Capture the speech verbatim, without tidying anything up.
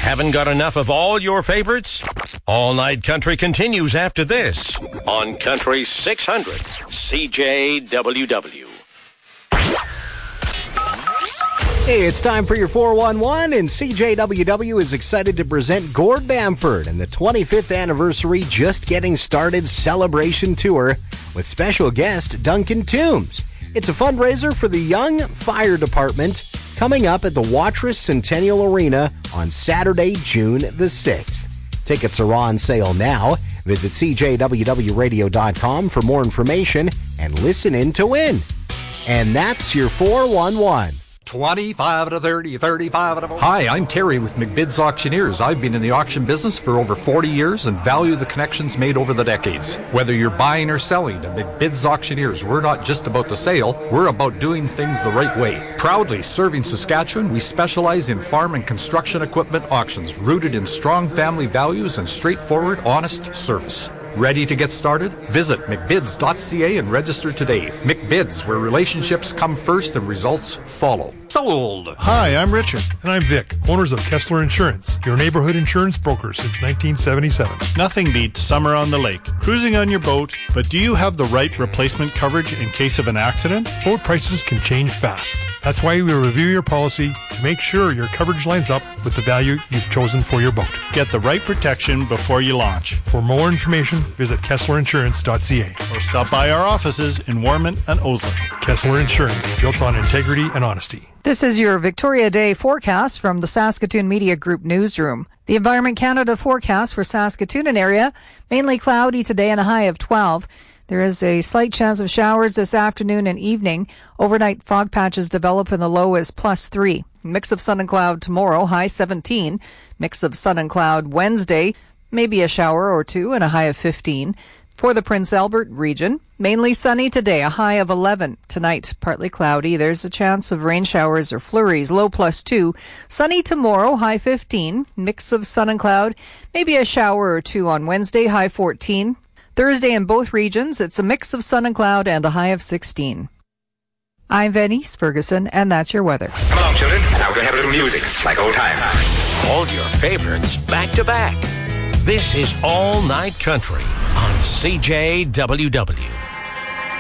Haven't got enough of all your favorites? All Night Country continues after this on Country six hundred C J W W. Hey, it's time for your four one one, and C J W W is excited to present Gord Bamford and the twenty-fifth anniversary Just Getting Started celebration tour with special guest Duncan Toombs. It's a fundraiser for the Young Fire Department coming up at the Watrous Centennial Arena on Saturday, June the sixth. Tickets are on sale now. Visit C J W W radio dot com for more information and listen in to win. And that's your four one one. twenty-five to thirty, thirty-five to forty. Hi, I'm Terry with McBid's Auctioneers. I've been in the auction business for over forty years and value the connections made over the decades. Whether you're buying or selling, at McBid's Auctioneers, we're not just about the sale, we're about doing things the right way. Proudly serving Saskatchewan, we specialize in farm and construction equipment auctions rooted in strong family values and straightforward, honest service. Ready to get started? Visit McBids dot C A and register today. McBids, where relationships come first and results follow. Sold! Hi, I'm Richard. And I'm Vic, owners of Kessler Insurance, your neighborhood insurance broker since nineteen seventy-seven. Nothing beats summer on the lake, cruising on your boat, but do you have the right replacement coverage in case of an accident? Boat prices can change fast. That's why we review your policy to make sure your coverage lines up with the value you've chosen for your boat. Get the right protection before you launch. For more information, visit Kessler Insurance dot C A. Or stop by our offices in Warman and Osler. Kessler Insurance, built on integrity and honesty. This is your Victoria Day forecast from the Saskatoon Media Group newsroom. The Environment Canada forecast for Saskatoon and area, mainly cloudy today and a high of twelve. There is a slight chance of showers this afternoon and evening. Overnight fog patches develop and the low is plus three. Mix of sun and cloud tomorrow, high seventeen. Mix of sun and cloud Wednesday, maybe a shower or two and a high of fifteen. For the Prince Albert region, mainly sunny today, a high of eleven. Tonight, partly cloudy. There's a chance of rain showers or flurries, low plus two. Sunny tomorrow, high fifteen. Mix of sun and cloud, maybe a shower or two on Wednesday, high fourteen. Thursday in both regions, it's a mix of sun and cloud and a high of sixteen. I'm Venice Ferguson, and that's your weather. Come along, children. Now we're going to have a little music, like old times. All your favorites back to back. This is All Night Country on C J W W.